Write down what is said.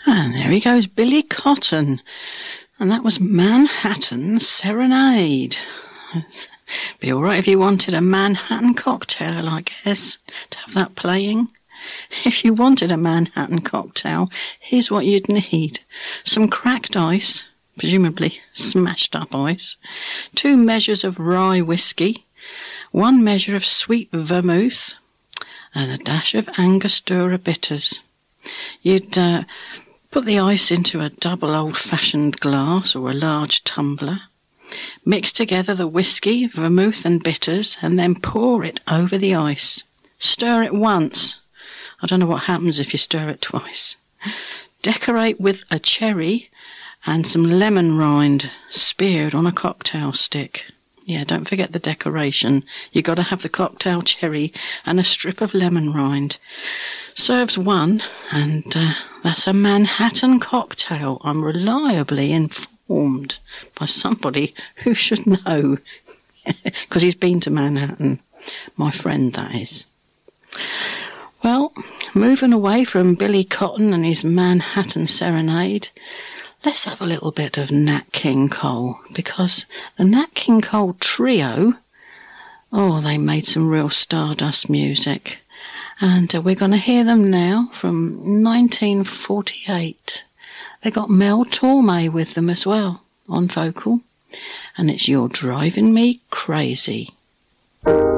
And there he goes, Billy Cotton. And that was Manhattan Serenade. Be all right if you wanted a Manhattan cocktail, I guess, to have that playing. If you wanted a Manhattan cocktail, here's what you'd need. Some cracked ice, presumably smashed up ice, 2 measures of rye whiskey, 1 measure of sweet vermouth, and a dash of Angostura bitters. You'd put the ice into a double old-fashioned glass or a large tumbler. Mix together the whiskey, vermouth and bitters, and then pour it over the ice. Stir it once. I don't know what happens if you stir it twice. Decorate with a cherry and some lemon rind speared on a cocktail stick. Yeah, don't forget the decoration. You got to have the cocktail cherry and a strip of lemon rind. Serves 1, and that's a Manhattan cocktail. I'm reliably informed by somebody who should know, because he's been to Manhattan. My friend, that is. Well, moving away from Billy Cotton and his Manhattan Serenade, let's have a little bit of Nat King Cole, because the Nat King Cole Trio, they made some real stardust music. And we're going to hear them now from 1948. They got Mel Torme with them as well on vocal. And it's You're Driving Me Crazy.